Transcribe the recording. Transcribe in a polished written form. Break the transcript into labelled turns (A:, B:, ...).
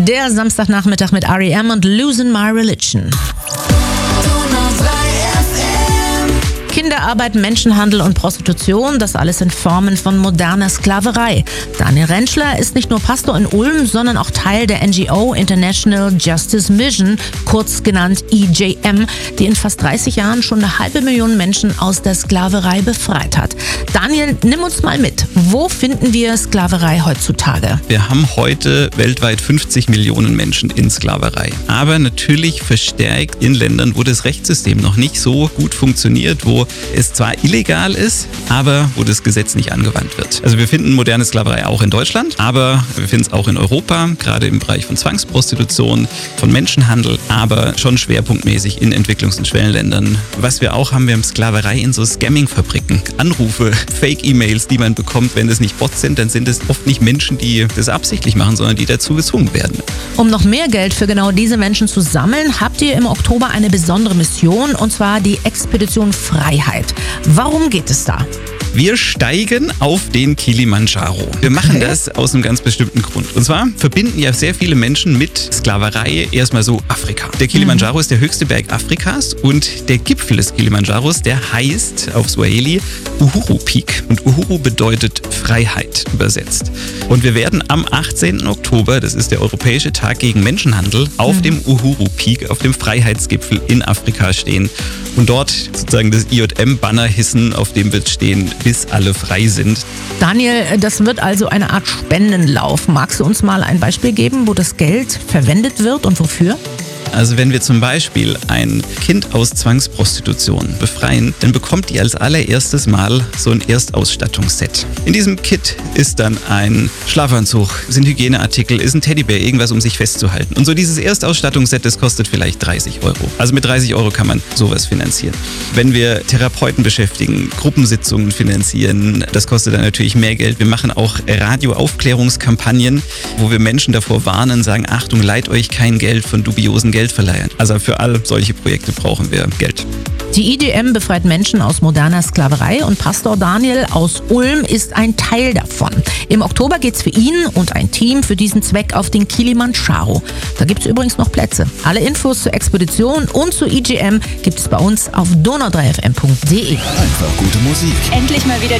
A: Der Samstagnachmittag mit R.E.M. und Losing My Religion. Kinderarbeit, Menschenhandel und Prostitution, das alles in Formen von moderner Sklaverei. Daniel Rentschler ist nicht nur Pastor in Ulm, sondern auch Teil der NGO International Justice Mission, kurz genannt IJM, die in fast 30 Jahren schon 500.000 Menschen aus der Sklaverei befreit hat. Daniel, nimm uns mal mit. Wo finden wir Sklaverei heutzutage?
B: Wir haben heute weltweit 50 Millionen Menschen in Sklaverei. Aber natürlich verstärkt in Ländern, wo das Rechtssystem noch nicht so gut funktioniert, wo es zwar illegal ist, aber wo das Gesetz nicht angewandt wird. Also wir finden moderne Sklaverei auch in Deutschland, aber wir finden es auch in Europa, gerade im Bereich von Zwangsprostitution, von Menschenhandel, aber schon schwerpunktmäßig in Entwicklungs- und Schwellenländern. Was wir auch haben, wir haben Sklaverei in so Scamming-Fabriken. Anrufe, Fake-E-Mails, die man bekommt, wenn es nicht Bots sind, dann sind es oft nicht Menschen, die das absichtlich machen, sondern die dazu gezwungen werden.
A: Um noch mehr Geld für genau diese Menschen zu sammeln, habt ihr im Oktober eine besondere Mission, und zwar die Expedition Freiheit. Warum geht es da?
B: Wir steigen auf den Kilimanjaro. Wir machen das aus einem ganz bestimmten Grund. Und zwar verbinden ja sehr viele Menschen mit Sklaverei erstmal so Afrika. Der Kilimanjaro ist der höchste Berg Afrikas und der Gipfel des Kilimanjaros, der heißt auf Swahili Uhuru Peak. Und Uhuru bedeutet Freiheit übersetzt. Und wir werden am 18. Oktober, das ist der Europäische Tag gegen Menschenhandel, auf dem Uhuru Peak, auf dem Freiheitsgipfel in Afrika stehen und dort sozusagen das IJM-Banner hissen, auf dem wird stehen, bis alle frei sind.
A: Daniel, das wird also eine Art Spendenlauf. Magst du uns mal ein Beispiel geben, wo das Geld verwendet wird und wofür?
B: Also wenn wir zum Beispiel ein Kind aus Zwangsprostitution befreien, dann bekommt die als allererstes Mal so ein Erstausstattungsset. In diesem Kit ist dann ein Schlafanzug, sind Hygieneartikel, ist ein Teddybär, irgendwas, um sich festzuhalten. Und so dieses Erstausstattungsset, das kostet vielleicht 30 €. Also mit 30 € kann man sowas finanzieren. Wenn wir Therapeuten beschäftigen, Gruppensitzungen finanzieren, das kostet dann natürlich mehr Geld. Wir machen auch Radioaufklärungskampagnen, wo wir Menschen davor warnen, sagen, Achtung, leiht euch kein Geld von dubiosen Geldverleihern. Also für all solche Projekte brauchen wir Geld.
A: Die IJM befreit Menschen aus moderner Sklaverei und Pastor Daniel aus Ulm ist ein Teil davon. Im Oktober geht's für ihn und ein Team für diesen Zweck auf den Kilimanjaro. Da gibt's übrigens noch Plätze. Alle Infos zur Expedition und zur IJM gibt es bei uns auf donau3fm.de.
C: Einfach gute Musik.
D: Endlich mal wieder